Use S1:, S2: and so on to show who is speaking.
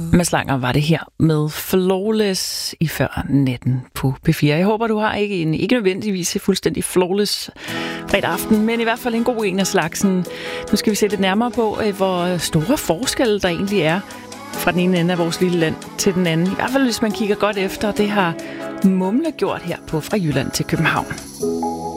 S1: Mads Langer var det her med Flawless i før natten på P4. Jeg håber, du har ikke nødvendigvis en fuldstændig flawless fredag aften, men i hvert fald en god en af slagsen. Nu skal vi se lidt nærmere på, hvor store forskelle der egentlig er fra den ene ende af vores lille land til den anden. I hvert fald, hvis man kigger godt efter. Det har Mumle gjort her på Fra Jylland til København.